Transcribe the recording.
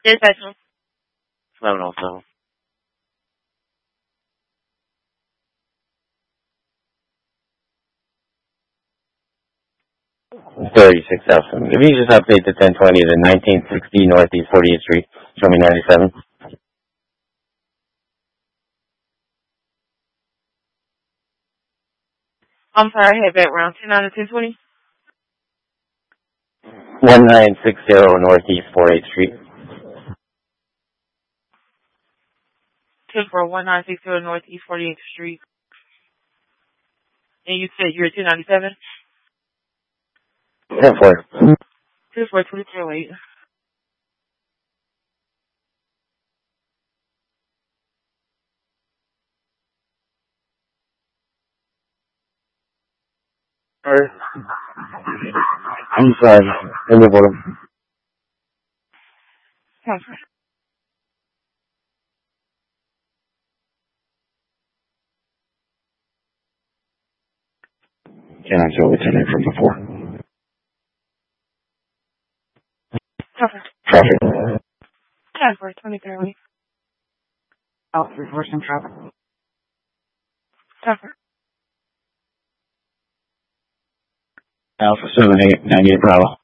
Dispatch. 1107. 36,000. If you just update the 1020 to 1960 Northeast 48th Street, show me 97. I'm sorry, I had background. 10 out of 1020. 1960 Northeast 48th Street. 10 for 1960 Northeast 48th Street. And you said you're 1097? 10 for. 10 for 2308. I'm sorry. Let me hold on. Can I tell what's your name from before? Traffic. 10 for 2308. Oh, reversing traffic. 10 for. Alpha 7898 Bravo.